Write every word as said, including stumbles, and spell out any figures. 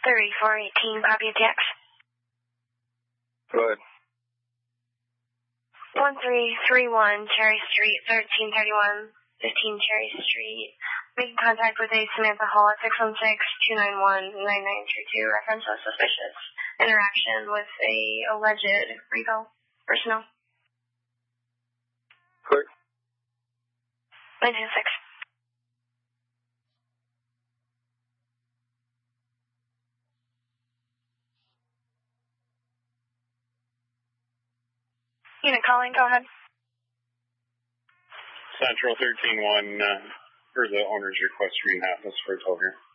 thirty-four eighteen, copy T X. Go ahead. one three three one Cherry Street, thirteen thirty-one, fifteen Cherry Street. Making contact with a Samantha Hall at six one six, two nine one, nine nine two two. Reference of suspicious interaction with a alleged RICO personnel. Clear. nine two six. Unit calling, go ahead. Central thirteen one, uh, for the owner's request, Green Office for a tow here.